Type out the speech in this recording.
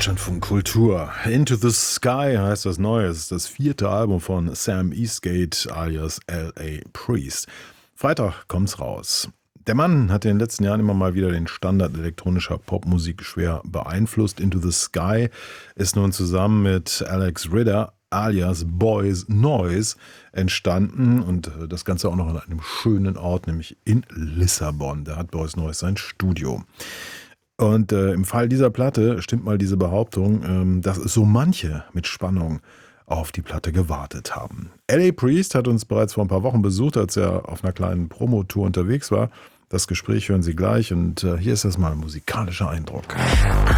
Deutschlandfunk Kultur. Into the Sky heißt das Neue. Es ist das 4. Album von Sam Eastgate alias L.A. Priest. Freitag kommt's raus. Der Mann hat in den letzten Jahren immer mal wieder den Standard elektronischer Popmusik schwer beeinflusst. Into the Sky ist nun zusammen mit Alex Ritter alias Boys Noise entstanden und das Ganze auch noch an einem schönen Ort, nämlich in Lissabon. Da hat Boys Noise sein Studio. Und im Fall dieser Platte stimmt mal diese Behauptung, dass so manche mit Spannung auf die Platte gewartet haben. L.A. Priest hat uns bereits vor ein paar Wochen besucht, als er auf einer kleinen Promotour unterwegs war. Das Gespräch hören Sie gleich und hier ist erstmal ein musikalischer Eindruck.